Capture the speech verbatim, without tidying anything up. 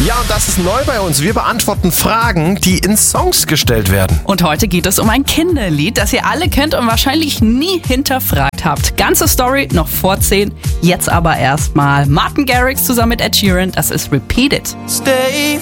Ja, und das ist neu bei uns. Wir beantworten Fragen, die in Songs gestellt werden. Und heute geht es um ein Kinderlied, das ihr alle kennt und wahrscheinlich nie hinterfragt habt. Ganze Story noch vor zehn. Jetzt aber erstmal Martin Garrix zusammen mit Ed Sheeran. Das ist Repeat It. Stay